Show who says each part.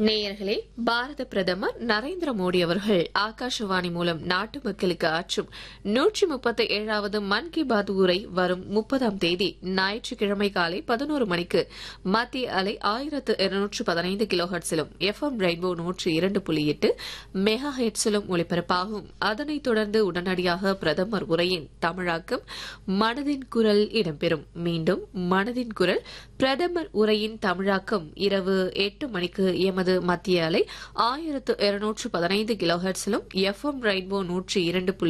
Speaker 1: நேயர்களே, பாரத பிரதமர் நரேந்திர மோடி அவர்கள் ஆகாஷவாணி மூலம் நாட்டு மக்களுக்கு ஆற்றும் 137வது மன் கி பாத் உரை வரும் 30ஆம் தேதி ஞாயிற்றுக்கிழமை காலை 11 மணிக்கு மத்திய அலை 1215 கிலோ ஹெர்ட்ஸிலும் எஃப்எம் ரெயின்போ 102.8 மெகா ஹெர்ட்ஸிலும் ஒலிபரப்பாகும். அதனைத் தொடர்ந்து உடனடியாக பிரதமர் உரையின் தமிழாக்கம் மனதின் குரல் இடம்பெறும். மீண்டும் மனதின் குரல் பிரதமர் உரையின் தமிழாக்கம் இரவு 8 மணிக்கு எமது மத்திய அலை 1215 கிலோ ஹெர்ட்ஸிலும் எஃப்எம் ரெயின்போ 102.